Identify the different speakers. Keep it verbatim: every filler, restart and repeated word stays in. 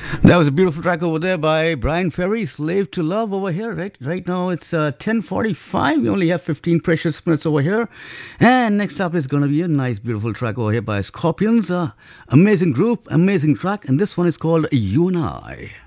Speaker 1: That was a beautiful track over there by Brian Ferry, "Slave to Love" over here. Right, right now it's uh, ten forty-five. We only have fifteen precious minutes over here, and next up is going to be a nice, beautiful track over here by Scorpions. Uh, amazing group, amazing track, and this one is called "You and I."